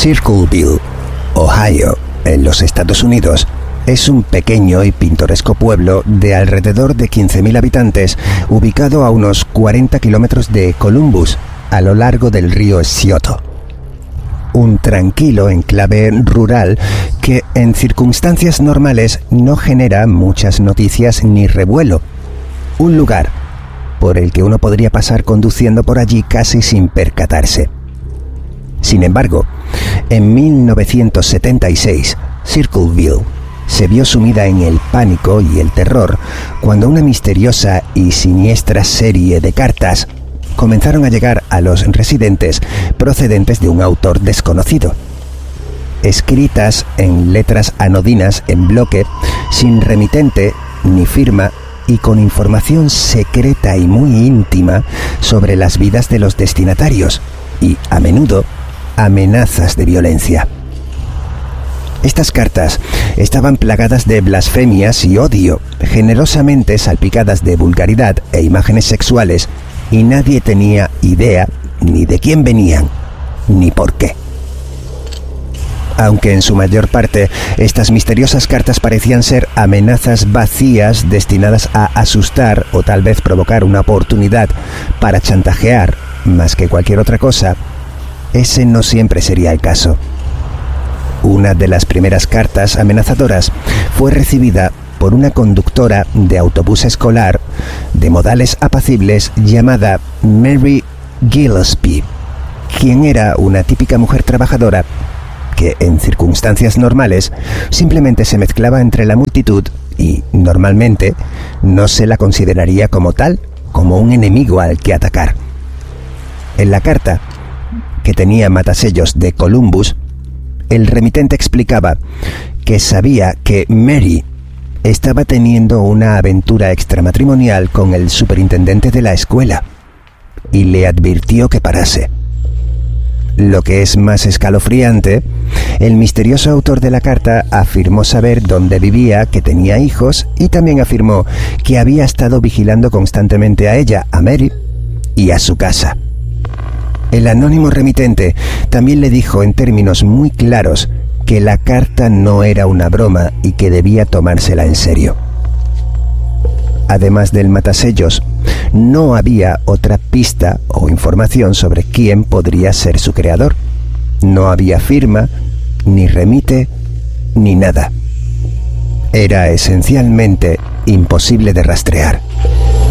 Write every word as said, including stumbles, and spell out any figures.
Circleville, Ohio, en los Estados Unidos, es un pequeño y pintoresco pueblo de alrededor de quince mil habitantes, ubicado a unos cuarenta kilómetros de Columbus, a lo largo del río Scioto. Un tranquilo enclave rural que en circunstancias normales no genera muchas noticias ni revuelo. Un lugar por el que uno podría pasar conduciendo por allí casi sin percatarse. Sin embargo, en mil novecientos setenta y seis, Circleville se vio sumida en el pánico y el terror cuando una misteriosa y siniestra serie de cartas comenzaron a llegar a los residentes procedentes de un autor desconocido. Escritas en letras anodinas en bloque, sin remitente ni firma y con información secreta y muy íntima sobre las vidas de los destinatarios y, a menudo, amenazas de violencia. Estas cartas estaban plagadas de blasfemias y odio, generosamente salpicadas de vulgaridad e imágenes sexuales, y nadie tenía idea ni de quién venían, ni por qué. Aunque en su mayor parte estas misteriosas cartas parecían ser amenazas vacías destinadas a asustar o tal vez provocar una oportunidad para chantajear más que cualquier otra cosa, ese no siempre sería el caso. Una de las primeras cartas amenazadoras fue recibida por una conductora de autobús escolar de modales apacibles llamada Mary Gillespie, quien era una típica mujer trabajadora que en circunstancias normales simplemente se mezclaba entre la multitud y, normalmente, no se la consideraría como tal, como un enemigo al que atacar. En la carta, que tenía matasellos de Columbus, el remitente explicaba que sabía que Mary estaba teniendo una aventura extramatrimonial con el superintendente de la escuela y le advirtió que parase. Lo que es más escalofriante, el misterioso autor de la carta afirmó saber dónde vivía, que tenía hijos, y también afirmó que había estado vigilando constantemente a ella, a Mary, y a su casa. El anónimo remitente también le dijo en términos muy claros que la carta no era una broma y que debía tomársela en serio. Además del matasellos, no había otra pista o información sobre quién podría ser su creador. No había firma, ni remite, ni nada. Era esencialmente imposible de rastrear.